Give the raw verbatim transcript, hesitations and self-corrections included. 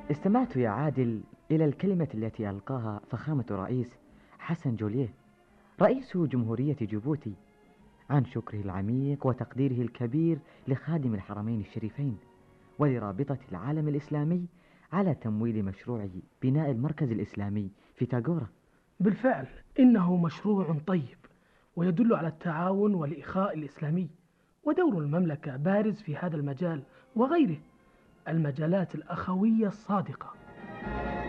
استمعت يا عادل إلى الكلمة التي ألقاها فخامة الرئيس حسن جوليه رئيس جمهورية جيبوتي عن شكره العميق وتقديره الكبير لخادم الحرمين الشريفين ولرابطة العالم الإسلامي على تمويل مشروع بناء المركز الإسلامي في تاغورا. بالفعل إنه مشروع طيب ويدل على التعاون والإخاء الإسلامي، ودور المملكة بارز في هذا المجال وغيره المجالات الأخوية الصادقة.